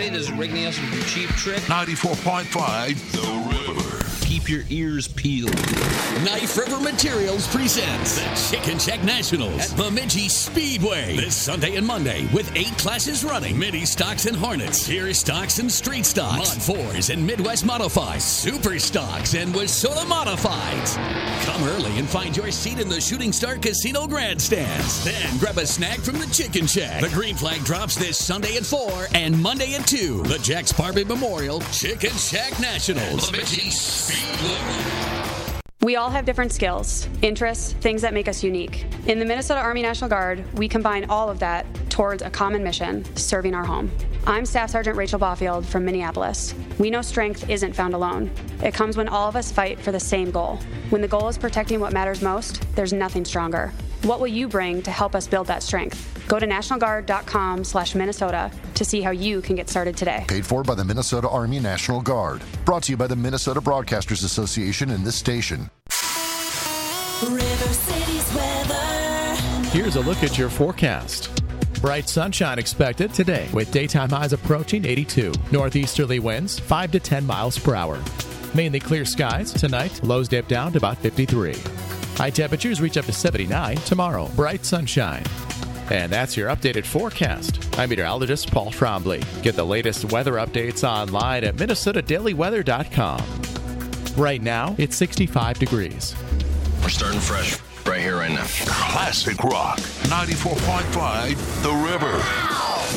Hey, this is Rick Nielsen from Cheap Trick. 94.5 The River. Keep your ears peeled. Knife River Materials presents the Chicken Check Nationals at Bemidji Speedway this Sunday and Monday with 8 classes running. Mini stocks and Hornets, Tier stocks and Street stocks, Mod 4s and Midwest Modifieds, Super stocks and Wissota Modifieds. Come early and find your seat in the Shooting Star Casino grandstands. Then grab a snack from the Chicken Check. The green flag drops this Sunday at 4 and Monday at 2. The Jack Sparby Memorial Chicken Check Nationals. Bemidji Speedway. We all have different skills, interests, things that make us unique. In the Minnesota Army National Guard, we combine all of that towards a common mission, serving our home. I'm Staff Sergeant Rachel Baufield from Minneapolis. We know strength isn't found alone. It comes when all of us fight for the same goal. When the goal is protecting what matters most, there's nothing stronger. What will you bring to help us build that strength? Go to nationalguard.com/Minnesota to see how you can get started today. Paid for by the Minnesota Army National Guard. Brought to you by the Minnesota Broadcasters Association and this station. River City's weather. Here's a look at your forecast. Bright sunshine expected today with daytime highs approaching 82. Northeasterly winds 5 to 10 miles per hour. Mainly clear skies tonight. Lows dip down to about 53. High temperatures reach up to 79 tomorrow. Bright sunshine. And that's your updated forecast. I'm meteorologist Paul Trombley. Get the latest weather updates online at minnesotadailyweather.com. Right now, it's 65 degrees. We're starting fresh right here, right now. Classic rock. 94.5 The River.